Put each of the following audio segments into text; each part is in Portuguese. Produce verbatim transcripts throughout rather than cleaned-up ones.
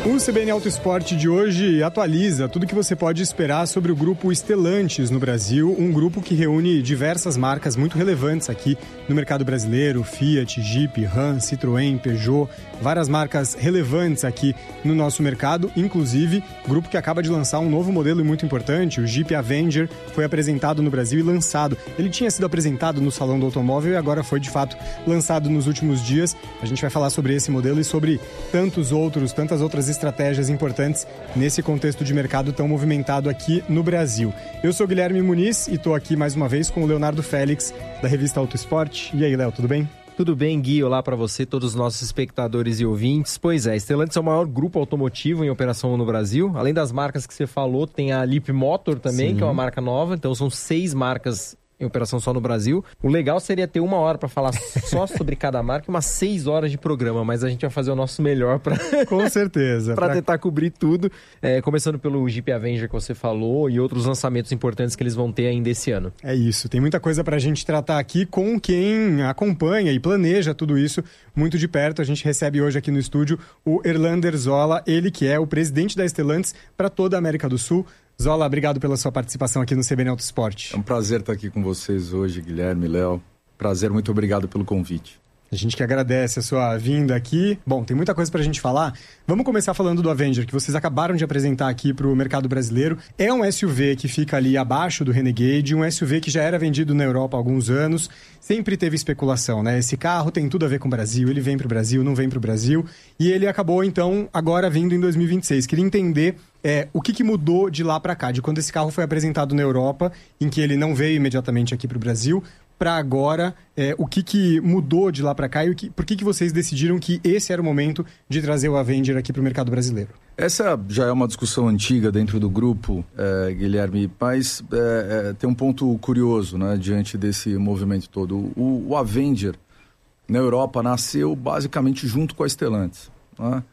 O C B N Auto Esporte de hoje atualiza tudo o que você pode esperar sobre o grupo Stellantis no Brasil, um grupo que reúne diversas marcas muito relevantes aqui no mercado brasileiro, Fiat, Jeep, Ram, Citroën, Peugeot, várias marcas relevantes aqui no nosso mercado, inclusive grupo que acaba de lançar um novo modelo muito importante, o Jeep Avenger, foi apresentado no Brasil e lançado. Ele tinha sido apresentado no Salão do Automóvel e agora foi de fato lançado nos últimos dias. A gente vai falar sobre esse modelo e sobre tantos outros, tantas outras estratégias importantes nesse contexto de mercado tão movimentado aqui no Brasil. Eu sou Guilherme Muniz e estou aqui mais uma vez com o Leonardo Félix, da revista Auto Esporte. E aí, Léo, tudo bem? Tudo bem, Gui? Olá para você, todos os nossos espectadores e ouvintes. Pois é, Stellantis é o maior grupo automotivo em operação no Brasil. Além das marcas que você falou, tem a Leapmotor também, Sim. que é uma marca nova. Então são seis marcas em operação só no Brasil. O legal seria ter uma hora para falar só sobre cada marca, umas seis horas de programa, mas a gente vai fazer o nosso melhor para com certeza para pra... tentar cobrir tudo, é, começando pelo Jeep Avenger que você falou e outros lançamentos importantes que eles vão ter ainda esse ano. É isso, tem muita coisa pra gente tratar aqui com quem acompanha e planeja tudo isso muito de perto. A gente recebe hoje aqui no estúdio o Erlander Zola, ele que é o presidente da Stellantis para toda a América do Sul. Zola, obrigado pela sua participação aqui no C B N Auto Esporte. É um prazer estar aqui com vocês hoje, Guilherme, Léo. Prazer, muito obrigado pelo convite. A gente que agradece a sua vinda aqui. Bom, tem muita coisa pra gente falar. Vamos começar falando do Avenger, que vocês acabaram de apresentar aqui pro mercado brasileiro. É um S U V que fica ali abaixo do Renegade, um S U V que já era vendido na Europa há alguns anos. Sempre teve especulação, né? Esse carro tem tudo a ver com o Brasil, ele vem pro Brasil, não vem pro Brasil. E ele acabou, então, agora vindo em dois mil e vinte e seis. Queria entender é, o que, que mudou de lá para cá, de quando esse carro foi apresentado na Europa, em que ele não veio imediatamente aqui pro Brasil, para agora, é, o que, que mudou de lá para cá e o que, por que, que vocês decidiram que esse era o momento de trazer o Avenger aqui para o mercado brasileiro? Essa já é uma discussão antiga dentro do grupo, é, Guilherme, mas é, é, tem um ponto curioso, né, diante desse movimento todo. O, o Avenger, na Europa, nasceu basicamente junto com a Stellantis, né?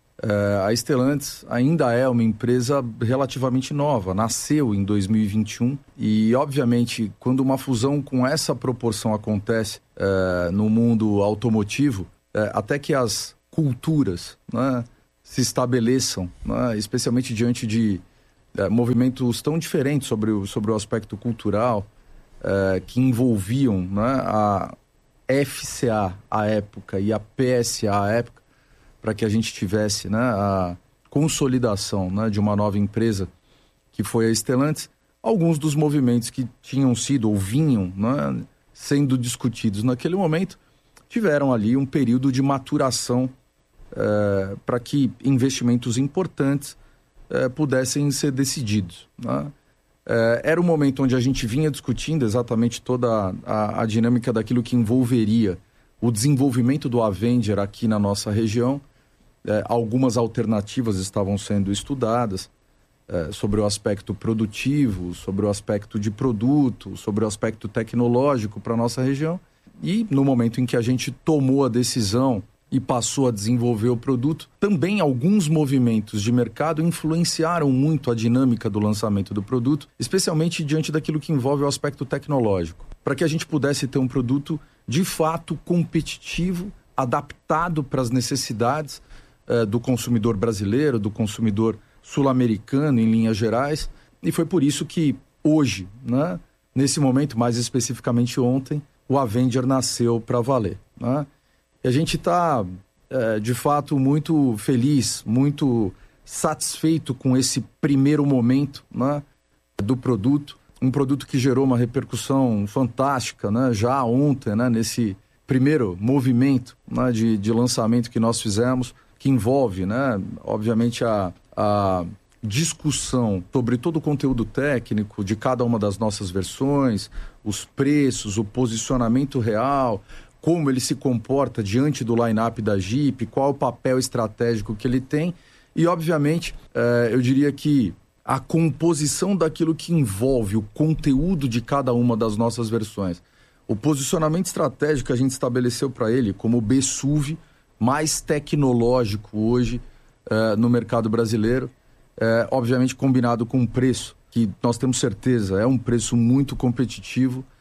É, a Stellantis ainda é uma empresa relativamente nova, nasceu em dois mil e vinte e um e, obviamente, quando uma fusão com essa proporção acontece é, no mundo automotivo, é, até que as culturas, né, se estabeleçam, né, especialmente diante de é, movimentos tão diferentes sobre o, sobre o aspecto cultural, é, que envolviam, né, a F C A à época e a P S A à época, para que a gente tivesse, né, a consolidação, né, de uma nova empresa que foi a Stellantis. Alguns dos movimentos que tinham sido ou vinham, né, sendo discutidos naquele momento tiveram ali um período de maturação é, para que investimentos importantes é, pudessem ser decididos, né? É, era o momento onde a gente vinha discutindo exatamente toda a, a dinâmica daquilo que envolveria o desenvolvimento do Avenger aqui na nossa região. É, algumas alternativas estavam sendo estudadas é, sobre o aspecto produtivo, sobre o aspecto de produto, sobre o aspecto tecnológico para a nossa região. E no momento em que a gente tomou a decisão e passou a desenvolver o produto, também alguns movimentos de mercado influenciaram muito a dinâmica do lançamento do produto, especialmente diante daquilo que envolve o aspecto tecnológico, para que a gente pudesse ter um produto de fato competitivo, adaptado para as necessidades do consumidor brasileiro, do consumidor sul-americano, em linhas gerais. E foi por isso que hoje, né, nesse momento, mais especificamente ontem, o Avenger nasceu para valer, né? E a gente está, é, de fato, muito feliz, muito satisfeito com esse primeiro momento, né, do produto. Um produto que gerou uma repercussão fantástica, né, já ontem, né, nesse primeiro movimento, né, de, de lançamento que nós fizemos, que envolve, né, obviamente, a, a discussão sobre todo o conteúdo técnico de cada uma das nossas versões, os preços, o posicionamento real, como ele se comporta diante do line-up da Jeep, qual é o papel estratégico que ele tem e, obviamente, eh, eu diria que a composição daquilo que envolve o conteúdo de cada uma das nossas versões. O posicionamento estratégico que a gente estabeleceu para ele como o B S U V mais tecnológico hoje uh, no mercado brasileiro, uh, obviamente combinado com um preço que nós temos certeza é um preço muito competitivo,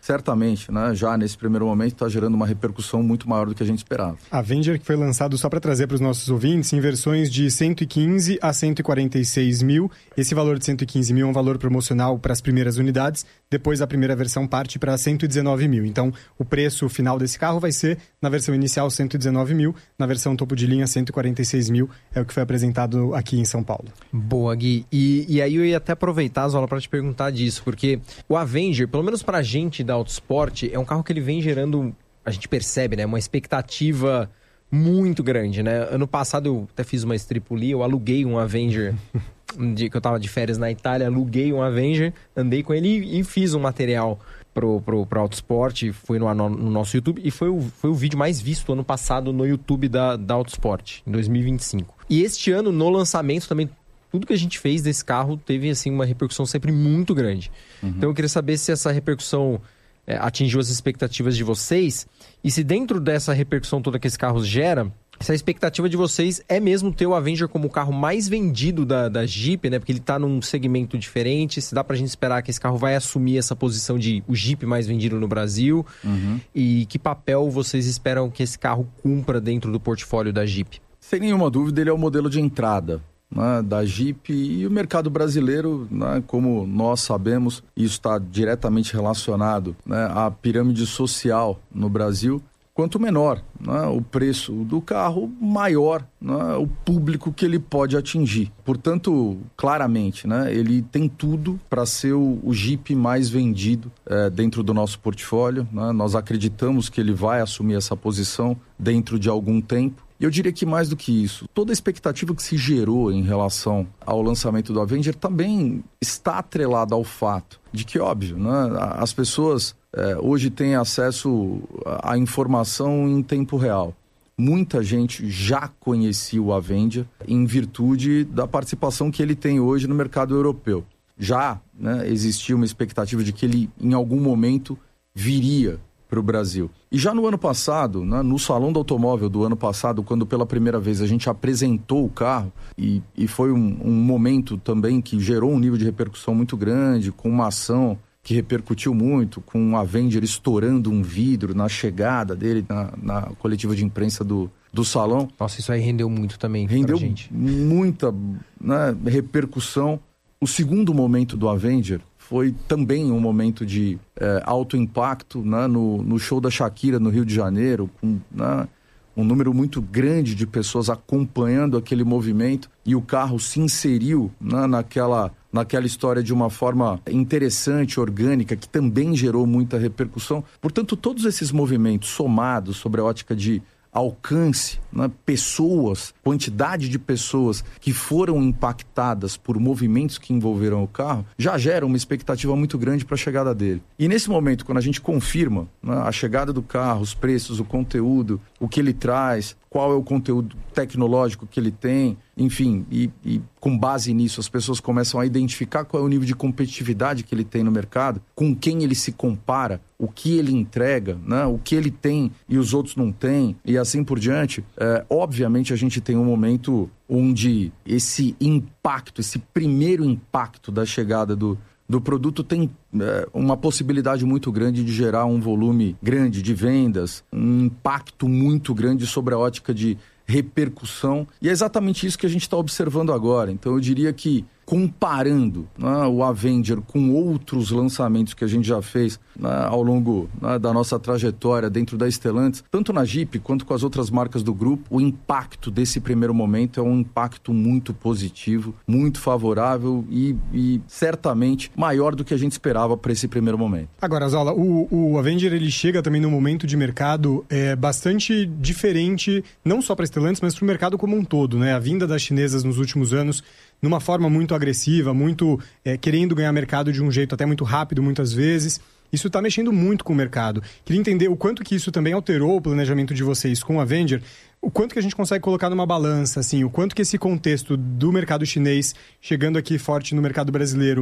certamente, né, já nesse primeiro momento está gerando uma repercussão muito maior do que a gente esperava. A Avenger, que foi lançado, só para trazer para os nossos ouvintes, em versões de cento e quinze a cento e quarenta e seis mil. Esse valor de cento e quinze mil é um valor promocional para as primeiras unidades, depois a primeira versão parte para cento e dezenove mil. Então, o preço final desse carro vai ser, na versão inicial, cento e dezenove mil, na versão topo de linha, cento e quarenta e seis mil, é o que foi apresentado aqui em São Paulo. Boa, Gui. E, e aí eu ia até aproveitar, Zola, para te perguntar disso, porque o Avenger, pelo menos para a gente da Autosport, é um carro que ele vem gerando, a gente percebe, né, uma expectativa muito grande, né? Ano passado eu até fiz uma estripulia, eu aluguei um Avenger, um dia que eu tava de férias na Itália, aluguei um Avenger, andei com ele e, e fiz um material pro, pro, pro Autosport, foi no, no, no nosso YouTube, e foi o, foi o vídeo mais visto ano passado no YouTube da, da Autosport, em dois mil e vinte e cinco. E este ano, no lançamento também, tudo que a gente fez desse carro teve, assim, uma repercussão sempre muito grande. Uhum. Então eu queria saber se essa repercussão é, atingiu as expectativas de vocês, e se dentro dessa repercussão toda que esse carro gera, se a expectativa de vocês é mesmo ter o Avenger como o carro mais vendido da, da Jeep, né? Porque ele tá num segmento diferente, se dá pra gente esperar que esse carro vai assumir essa posição de o Jeep mais vendido no Brasil, uhum. E que papel vocês esperam que esse carro cumpra dentro do portfólio da Jeep? Sem nenhuma dúvida, ele é o modelo de entrada, né, da Jeep, e o mercado brasileiro, né, como nós sabemos, isso está diretamente relacionado, né, à pirâmide social no Brasil. Quanto menor, né, o preço do carro, maior, né, o público que ele pode atingir. Portanto, claramente, né, ele tem tudo para ser o, o Jeep mais vendido é, dentro do nosso portfólio. Né? Nós acreditamos que ele vai assumir essa posição dentro de algum tempo. E eu diria que mais do que isso, toda a expectativa que se gerou em relação ao lançamento do Avenger também está atrelada ao fato de que, óbvio, né, as pessoas é, hoje têm acesso à informação em tempo real. Muita gente já conhecia o Avenger em virtude da participação que ele tem hoje no mercado europeu. Já, né, existia uma expectativa de que ele, em algum momento, viria para o Brasil. E já no ano passado, né, no Salão do Automóvel do ano passado, quando pela primeira vez a gente apresentou o carro, e, e foi um, um momento também que gerou um nível de repercussão muito grande, com uma ação que repercutiu muito, com o Avenger estourando um vidro na chegada dele na, na coletiva de imprensa do, do salão. Nossa, isso aí rendeu muito também rendeu pra gente. Muita, né, repercussão. O segundo momento do Avenger foi também um momento de é, alto impacto, né, no, no show da Shakira no Rio de Janeiro, com, né, um número muito grande de pessoas acompanhando aquele movimento, e o carro se inseriu, né, naquela, naquela história de uma forma interessante, orgânica, que também gerou muita repercussão. Portanto, todos esses movimentos somados sobre a ótica de alcance, né, pessoas, quantidade de pessoas que foram impactadas por movimentos que envolveram o carro, já geram uma expectativa muito grande para a chegada dele. E nesse momento, quando a gente confirma, né, a chegada do carro, os preços, o conteúdo, o que ele traz, qual é o conteúdo tecnológico que ele tem, enfim, e, e com base nisso as pessoas começam a identificar qual é o nível de competitividade que ele tem no mercado, com quem ele se compara, o que ele entrega, né? O que ele tem e os outros não têm, e assim por diante. É, obviamente a gente tem um momento onde esse impacto, esse primeiro impacto da chegada do, do produto tem é, uma possibilidade muito grande de gerar um volume grande de vendas, um impacto muito grande sobre a ótica de repercussão, e é exatamente isso que a gente está observando agora. Então eu diria que, comparando, né, o Avenger com outros lançamentos que a gente já fez, né, ao longo, né, da nossa trajetória dentro da Stellantis, tanto na Jeep quanto com as outras marcas do grupo, o impacto desse primeiro momento é um impacto muito positivo, muito favorável e, e certamente maior do que a gente esperava para esse primeiro momento. Agora, Zola, o, o Avenger ele chega também num momento de mercado é, bastante diferente, não só para a Stellantis, mas para o mercado como um todo, né? A vinda das chinesas nos últimos anos numa forma muito agressiva, muito é, querendo ganhar mercado de um jeito até muito rápido, muitas vezes. Isso está mexendo muito com o mercado. Queria entender o quanto que isso também alterou o planejamento de vocês com o Avenger, o quanto que a gente consegue colocar numa balança, assim, o quanto que esse contexto do mercado chinês chegando aqui forte no mercado brasileiro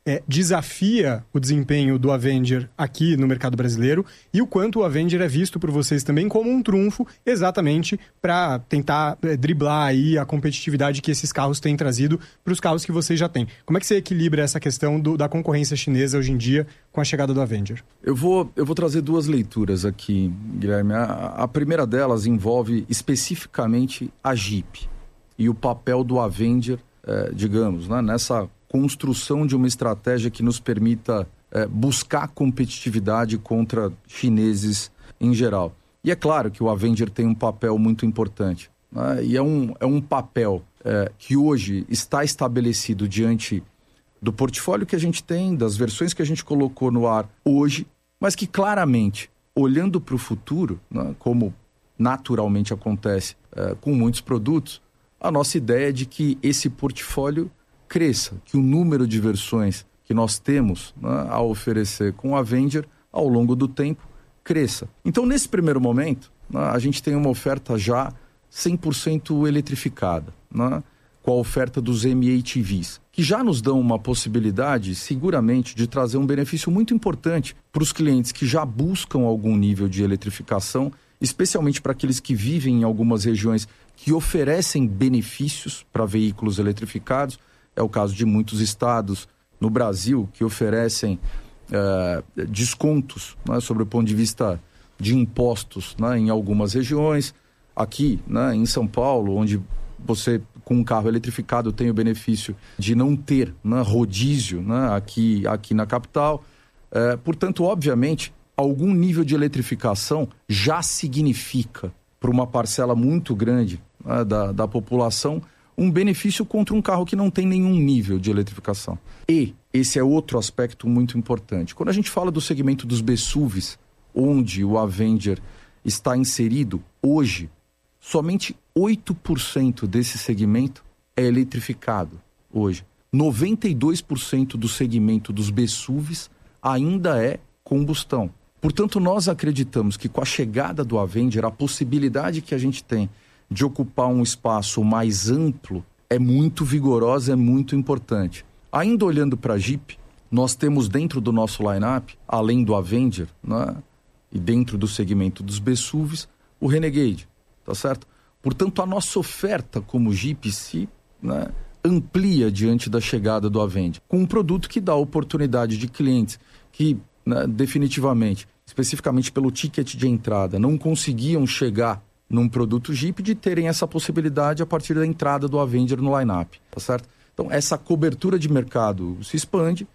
é, desafia o desempenho do Avenger aqui no mercado brasileiro e o quanto o Avenger é visto por vocês também como um trunfo exatamente para tentar é, driblar aí a competitividade que esses carros têm trazido para os carros que vocês já têm. Como é que você equilibra essa questão do, da concorrência chinesa hoje em dia com a chegada do Avenger? Eu vou, eu vou trazer duas leituras aqui, Guilherme. A, a primeira delas envolve especificamente a Jeep e o papel do Avenger, eh, digamos, né, nessa construção de uma estratégia que nos permita eh, buscar competitividade contra chineses em geral. E é claro que o Avenger tem um papel muito importante, né, e é um, é um papel eh, que hoje está estabelecido diante do portfólio que a gente tem, das versões que a gente colocou no ar hoje, mas que claramente, olhando para o futuro, né, como naturalmente acontece eh, com muitos produtos, a nossa ideia é de que esse portfólio cresça, que o número de versões que nós temos, né, a oferecer com a Avenger ao longo do tempo cresça. Então, nesse primeiro momento, né, a gente tem uma oferta já cem por cento eletrificada, né, com a oferta dos M H Vs, que já nos dão uma possibilidade, seguramente, de trazer um benefício muito importante para os clientes que já buscam algum nível de eletrificação, especialmente para aqueles que vivem em algumas regiões que oferecem benefícios para veículos eletrificados. É o caso de muitos estados no Brasil que oferecem uh, descontos, né, sobre o ponto de vista de impostos, né, em algumas regiões. Aqui, né, em São Paulo, onde você, com um carro eletrificado, tem o benefício de não ter, né, rodízio, né, aqui, aqui na capital. Uh, portanto, obviamente, algum nível de eletrificação já significa, para uma parcela muito grande, né, da, da população, um benefício contra um carro que não tem nenhum nível de eletrificação. E esse é outro aspecto muito importante. Quando a gente fala do segmento dos B S U Vs, onde o Avenger está inserido hoje, somente oito por cento desse segmento é eletrificado hoje. noventa e dois por cento do segmento dos B S U Vs ainda é combustão. Portanto, nós acreditamos que com a chegada do Avenger, a possibilidade que a gente tem de ocupar um espaço mais amplo é muito vigorosa, é muito importante. Ainda olhando para a Jeep, nós temos dentro do nosso line-up, além do Avenger, né, e dentro do segmento dos B S U Vs, o Renegade, tá certo? Portanto, a nossa oferta como Jeep se, né, amplia diante da chegada do Avenger, com um produto que dá oportunidade de clientes que, né, definitivamente, especificamente pelo ticket de entrada, não conseguiam chegar num produto Jeep, de terem essa possibilidade a partir da entrada do Avenger no line-up, tá certo? Então, essa cobertura de mercado se expande